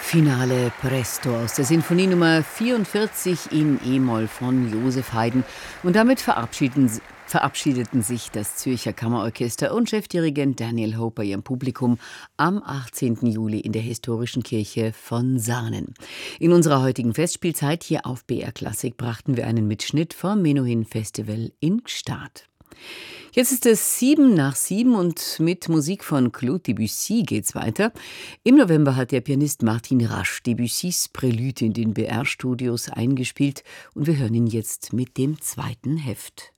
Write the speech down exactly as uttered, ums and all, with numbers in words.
Finale Presto aus der Sinfonie Nummer vierundvierzig in E-Moll von Joseph Haydn. Und damit verabschieden, verabschiedeten sich das Zürcher Kammerorchester und Chefdirigent Daniel Hope bei ihrem Publikum am achtzehnten Juli in der historischen Kirche von Sarnen. In unserer heutigen Festspielzeit hier auf B R Klassik brachten wir einen Mitschnitt vom Menuhin Festival in Gstaad. Jetzt ist es sieben nach sieben und mit Musik von Claude Debussy geht's weiter. Im November hat der Pianist Martin Rasch Debussys Prälude in den B R-Studios eingespielt und wir hören ihn jetzt mit dem zweiten Heft.